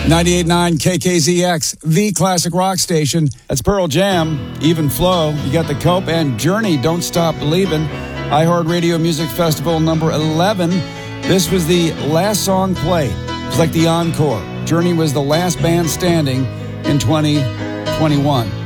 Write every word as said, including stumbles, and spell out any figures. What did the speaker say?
ninety-eight point nine K K Z X, the classic rock station. That's Pearl Jam, Even Flow. You got The Cope and Journey, Don't Stop Believin'. iHeartRadio Music Festival number eleven. This was the last song played. It was like the encore. Journey was the last band standing in twenty twenty-one.